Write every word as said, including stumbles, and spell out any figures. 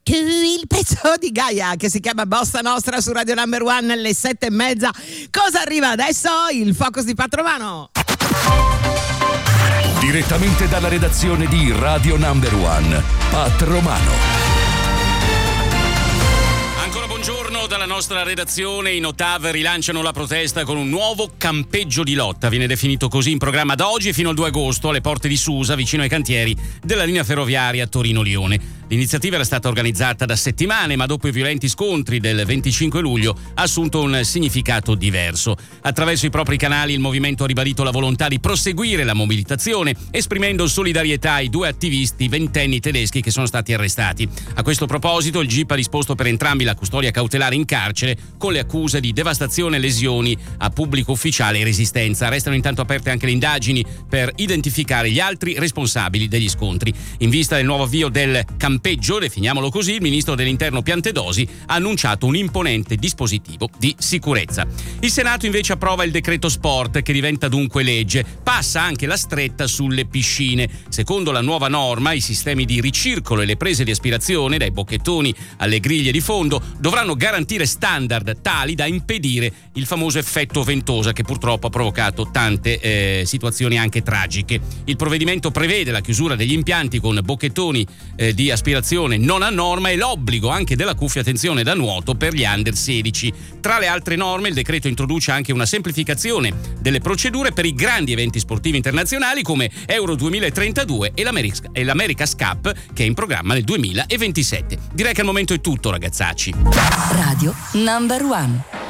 il pezzo di Gaia che si chiama Bossa Nostra su Radio Number One alle sette e mezza. Cosa arriva adesso? Il Focus di Patrovano. Direttamente dalla redazione di Radio Number One, Pat Romano. Buongiorno dalla nostra redazione. I Notav rilanciano la protesta con un nuovo campeggio di lotta. Viene definito così in programma da oggi e fino al due agosto alle porte di Susa, vicino ai cantieri della linea ferroviaria Torino-Lione. L'iniziativa era stata organizzata da settimane, ma dopo i violenti scontri del venticinque luglio ha assunto un significato diverso. Attraverso i propri canali il movimento ha ribadito la volontà di proseguire la mobilitazione, esprimendo solidarietà ai due attivisti ventenni tedeschi che sono stati arrestati. A questo proposito il G I P ha disposto per entrambi la custodia cautelare in carcere con le accuse di devastazione, lesioni a pubblico ufficiale e resistenza. Restano intanto aperte anche le indagini per identificare gli altri responsabili degli scontri. In vista del nuovo avvio del campeggio, definiamolo così, il ministro dell'Interno Piantedosi ha annunciato un imponente dispositivo di sicurezza. Il Senato invece approva il decreto sport, che diventa dunque legge. Passa anche la stretta sulle piscine. Secondo la nuova norma, i sistemi di ricircolo e le prese di aspirazione, dai bocchettoni alle griglie di fondo, dovranno garantire standard tali da impedire il famoso effetto ventosa che purtroppo ha provocato tante eh, situazioni anche tragiche. Il provvedimento prevede la chiusura degli impianti con bocchettoni eh, di aspirazione non a norma e l'obbligo anche della cuffia attenzione da nuoto per gli under sedici. Tra le altre norme il decreto introduce anche una semplificazione delle procedure per i grandi eventi sportivi internazionali come Euro duemilatrentadue e l'America, e l'America's Cup, che è in programma nel duemilaventisette. Direi che al momento è tutto, ragazzacci. Radio Number One.